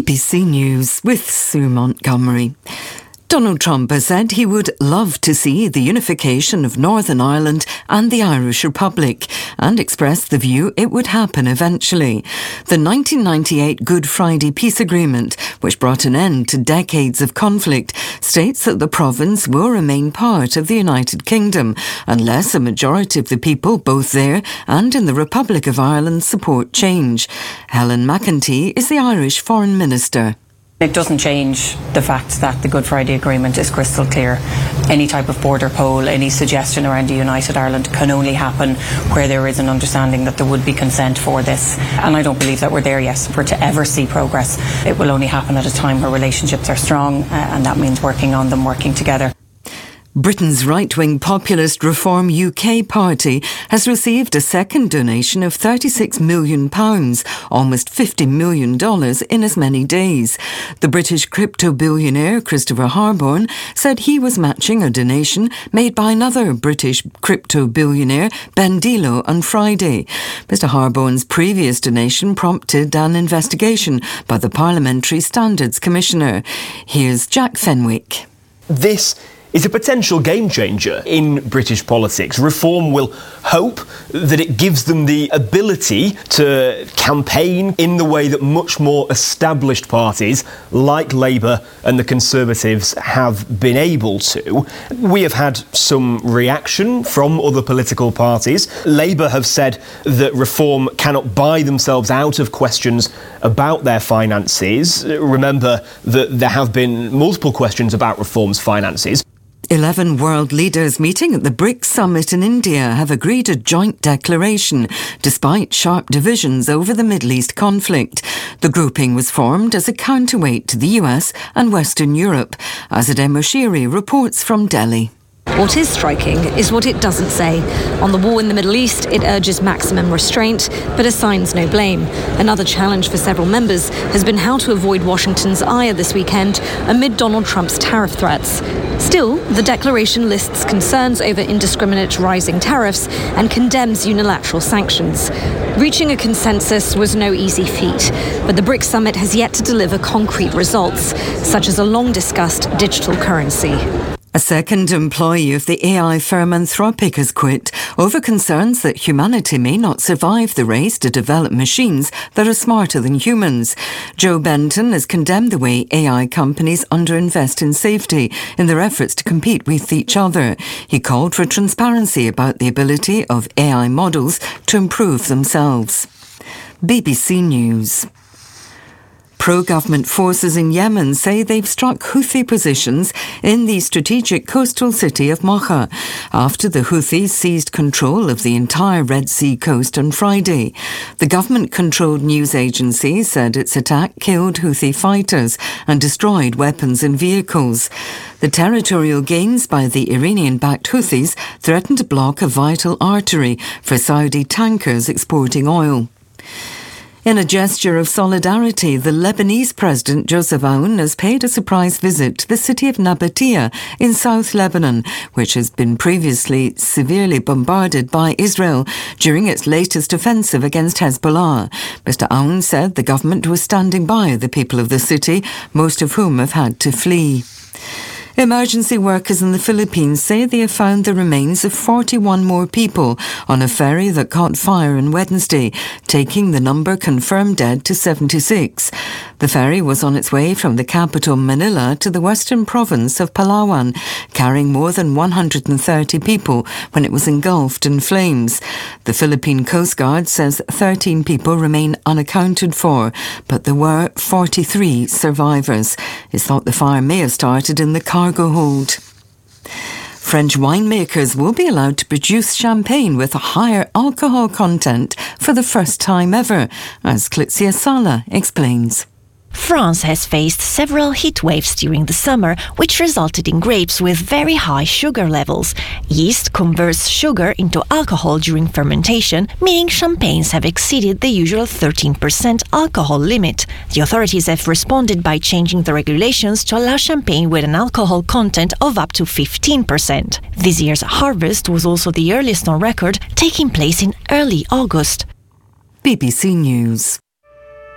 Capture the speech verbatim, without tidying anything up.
B C News with Sue Montgomery. Donald Trump has said he would love to see the unification of Northern Ireland and the Irish Republic and expressed the view it would happen eventually. The nineteen ninety-eight Good Friday Peace Agreement, which brought an end to decades of conflict, states that the province will remain part of the United Kingdom unless a majority of the people, both there and in the Republic of Ireland, support change. Helen McEntee is the Irish Foreign Minister. It doesn't change the fact that the Good Friday Agreement is crystal clear. Any type of border poll, any suggestion around a united Ireland can only happen where there is an understanding that there would be consent for this. And I don't believe that we're there yet. For to ever see progress, it will only happen at a time where relationships are strong, uh, and that means working on them, working together. Britain's right-wing populist Reform U K party has received a second donation of thirty-six million pounds, almost fifty million dollars in as many days. The British crypto billionaire Christopher Harborne said he was matching a donation made by another British crypto billionaire, Ben Dilo, on Friday. Mister Harborne's previous donation prompted an investigation by the Parliamentary Standards Commissioner. Here's Jack Fenwick. This is a potential game changer in British politics. Reform will hope that it gives them the ability to campaign in the way that much more established parties like Labour and the Conservatives have been able to. We have had some reaction from other political parties. Labour have said that Reform cannot buy themselves out of questions about their finances. Remember that there have been multiple questions about Reform's finances. Eleven world leaders meeting at the BRICS summit in India have agreed a joint declaration, despite sharp divisions over the Middle East conflict. The grouping was formed as a counterweight to the U S and Western Europe. Azadeh Moshiri reports from Delhi. What is striking is what it doesn't say. On the war in the Middle East, it urges maximum restraint, but assigns no blame. Another challenge for several members has been how to avoid Washington's ire this weekend amid Donald Trump's tariff threats. Still, the declaration lists concerns over indiscriminate rising tariffs and condemns unilateral sanctions. Reaching a consensus was no easy feat, but the BRICS summit has yet to deliver concrete results, such as a long-discussed digital currency. A second employee of the A I firm Anthropic has quit over concerns that humanity may not survive the race to develop machines that are smarter than humans. Joe Benton has condemned the way A I companies underinvest in safety in their efforts to compete with each other. He called for transparency about the ability of A I models to improve themselves. B B C News. Pro-government forces in Yemen say they've struck Houthi positions in the strategic coastal city of Mocha after the Houthis seized control of the entire Red Sea coast on Friday. The government-controlled news agency said its attack killed Houthi fighters and destroyed weapons and vehicles. The territorial gains by the Iranian-backed Houthis threatened to block a vital artery for Saudi tankers exporting oil. In a gesture of solidarity, the Lebanese President Joseph Aoun has paid a surprise visit to the city of Nabatea in South Lebanon, which has been previously severely bombarded by Israel during its latest offensive against Hezbollah. Mister Aoun said the government was standing by the people of the city, most of whom have had to flee. Emergency workers in the Philippines say they have found the remains of forty-one more people on a ferry that caught fire on Wednesday, taking the number confirmed dead to seventy-six. The ferry was on its way from the capital Manila to the western province of Palawan, carrying more than one hundred thirty people when it was engulfed in flames. The Philippine Coast Guard says thirteen people remain unaccounted for, but there were forty-three survivors. It's thought the fire may have started in the cargo hold. French winemakers will be allowed to produce champagne with a higher alcohol content for the first time ever, as Clitzia Sala explains. France has faced several heat waves during the summer, which resulted in grapes with very high sugar levels. Yeast converts sugar into alcohol during fermentation, meaning champagnes have exceeded the usual thirteen percent alcohol limit. The authorities have responded by changing the regulations to allow champagne with an alcohol content of up to fifteen percent. This year's harvest was also the earliest on record, taking place in early August. B B C News.